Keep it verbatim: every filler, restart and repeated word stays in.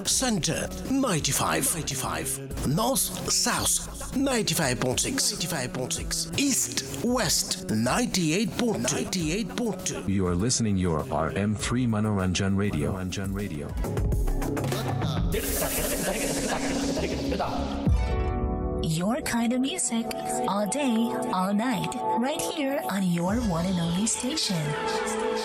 Center ninety-five, ninety-five. North South ninety-five point six, ninety-five point six. East West ninety-eight point two, ninety-eight point two. You are listening your R M three Manoranjan Radio. Manoranjan Radio. Your kind of music, all day, all night, right here on your one and only station.